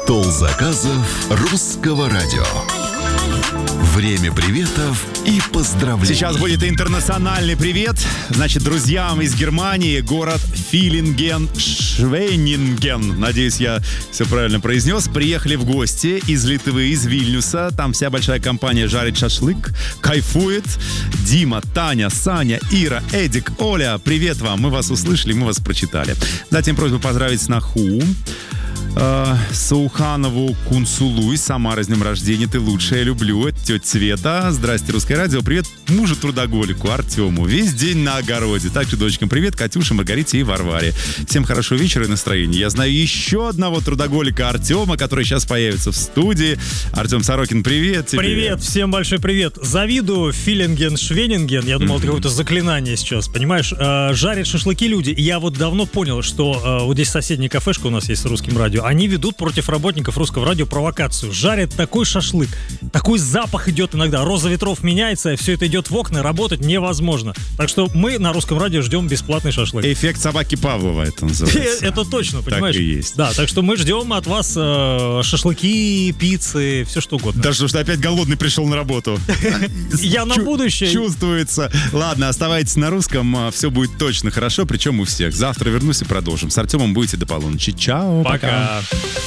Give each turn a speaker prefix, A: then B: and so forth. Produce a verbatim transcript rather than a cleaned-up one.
A: Стол заказов русского радио. Время приветов и поздравлений.
B: Сейчас будет интернациональный привет. Значит, друзьям из Германии, город Филинген, Швейнинген. Надеюсь, я все правильно произнес. Приехали в гости из Литвы, из Вильнюса. Там вся большая компания жарит шашлык, кайфует. Дима, Таня, Саня, Ира, Эдик, Оля, привет вам. Мы вас услышали, мы вас прочитали. Затем просьба поздравить сноху. Сауханову Кунсулу из Самары с днем рождения. Ты лучшая, люблю. Это тетя Света. Здрасте, Русское радио. Привет мужу трудоголику Артему. Весь день на огороде. Также дочкам привет. Катюше, Маргарите и Варваре. Всем хорошего вечера и настроения. Я знаю еще одного трудоголика Артема, который сейчас появится в студии. Артем Сорокин, привет тебе.
C: Привет, всем большой привет. Завидую Филинген, Швейнинген. Я думал, mm-hmm. это какое-то заклинание сейчас, понимаешь? Э, жарят шашлыки люди. Я вот давно понял, что э, вот здесь соседняя кафешка у нас есть с Русским радио. Они ведут против работников Русского радио провокацию. Жарят такой шашлык, такой запах идет иногда, роза ветров меняется, все это идет в окна, работать невозможно. Так что мы на Русском радио ждем бесплатный шашлык.
B: Эффект собаки Павлова это называется.
C: Это точно, понимаешь?
B: Так и есть.
C: Да, так что мы ждем от вас э, шашлыки, пиццы, все что угодно.
B: Даже что опять голодный пришел на работу.
C: Я на будущее.
B: Чувствуется. Ладно, оставайтесь на русском, все будет точно хорошо, причем у всех. Завтра вернусь и продолжим. С Артемом будете до полуночи. Чао, пока.
C: Пока.